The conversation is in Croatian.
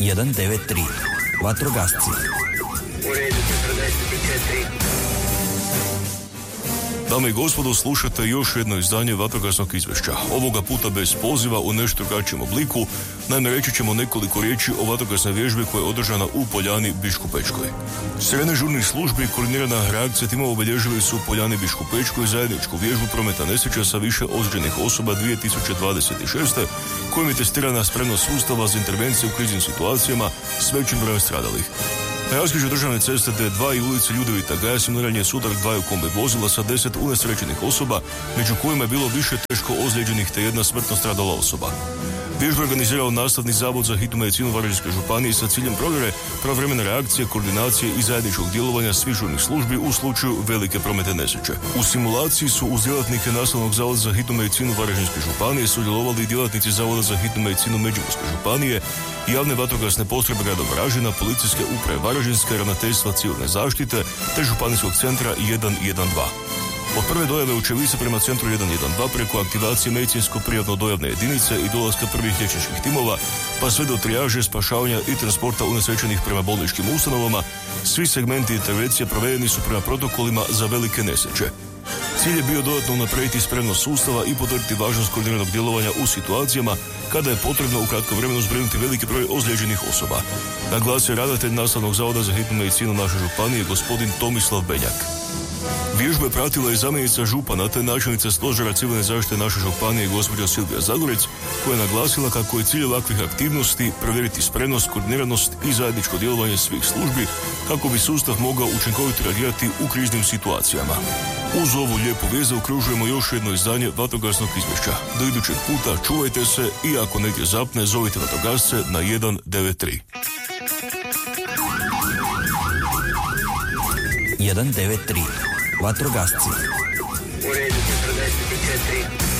193. Vatrogasci. U redu 44. Dame i gospodo, slušate još jedno izdanje vatrogasnog izvješća. Ovoga puta bez poziva u nešto drugačijem obliku. Naime, reći ćemo nekoliko riječi o vatrogasnoj vježbi koja je održana u Poljani Biškupečkoj. Sredne žurnih službi i koordinirana reakcija timova obilježili su u Poljani Biškupečkoj zajedničku vježbu prometa nesreća sa više ozlijeđenih osoba 2026. kojim je testirana spremnost sustava za intervencije u kriznim situacijama s većim brojem stradalih. Na raskrižju državne ceste D2 i ulici Ljudevita Gaja simuliran je sudar dvaju kombi vozila sa 10 unesrećenih osoba, među kojima je bilo više teško ozlijeđenih te jedna smrtno stradala osoba. Vježbu je organizirao Nastavni zavod za hitnu medicinu Varaždinske županije sa ciljem provjere pravovremene reakcije, koordinacije i zajedničkog djelovanja svih žurnih službi u slučaju velike prometne nesreće. U simulaciji su uz djelatnike Nastavnog zavoda za hitnu medicinu Varaždinske županije sudjelovali djelatnici Zavoda za hitnu medicinu Međimurske županije, javne vatrogasne postrojbe grada Varaždina, policijske uprave Varaždinske, ravnateljstva civilne zaštite te županijskog centra 112. Od prve dojave očevice prema centru 112 preko aktivacije medicinsko-prijavno dojavne jedinice i dolaska prvih liječničkih timova, pa sve do trijaže, spašavanja i transporta unesrećenih prema bolničkim ustanovama, svi segmenti intervencije provedeni su prema protokolima za velike nesreće. Cilj je bio dodatno unaprijediti spremnost sustava i potvrditi važnost koordiniranog djelovanja u situacijama kada je potrebno u kratkom vremenu zbrinuti veliki broj ozlijeđenih osoba. Naglasio je ravnatelj Nastavnog zavoda za hitnu medicinu naše županije, gospodin Tomislav Benjak. Vježbu je pratila i zamjenica župana te načelnica stožera civilne zaštite naše županije gospođa Silvija Zagorec, koja je naglasila kako je cilj ovakvih aktivnosti provjeriti spremnost, koordiniranost i zajedničko djelovanje svih službi kako bi sustav mogao učinkovito reagirati u kriznim situacijama. Uz ovu lijepu vijest zaokružujemo još jedno izdanje vatrogasnog izvješća. Do idućeg puta čuvajte se i ako negdje zapne zovite vatrogasce na 193. 193. Vatrogasci. U redu 44.